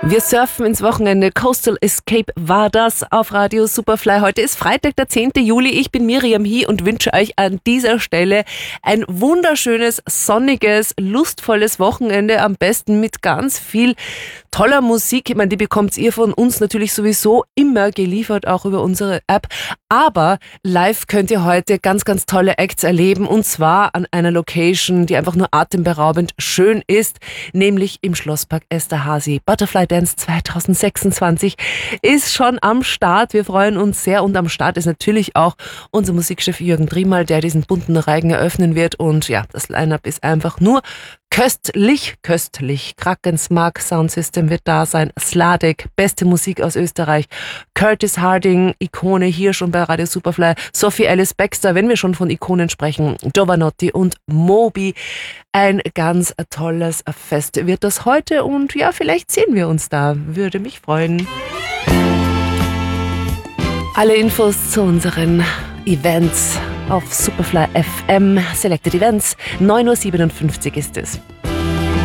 Wir surfen ins Wochenende. Coastal Escape war das auf Radio Superfly. Heute ist Freitag, der 10. Juli. Ich bin Miriam Hie und wünsche euch an dieser Stelle ein wunderschönes, sonniges, lustvolles Wochenende. Am besten mit ganz viel toller Musik. Ich meine, die bekommt ihr von uns natürlich sowieso immer geliefert, auch über unsere App. Aber live könnt ihr heute ganz, ganz tolle Acts erleben. Und zwar an einer Location, die einfach nur atemberaubend schön ist, nämlich im Schlosspark Esterházy. Butterfly Dance 2026 ist schon am Start. Wir freuen uns sehr und am Start ist natürlich auch unser Musikchef Jürgen Driemal, der diesen bunten Reigen eröffnen wird. Und ja, das Line-Up ist einfach nur köstlich, köstlich. Krakensmark Soundsystem wird da sein. Sladek, beste Musik aus Österreich. Curtis Harding, Ikone hier schon bei Radio Superfly. Sophie Alice Baxter, wenn wir schon von Ikonen sprechen. Giovanotti und Moby. Ein ganz tolles Fest wird das heute und ja, vielleicht sehen wir uns da. Würde mich freuen. Alle Infos zu unseren Events auf Superfly FM. Selected Events. 9.57 Uhr ist es.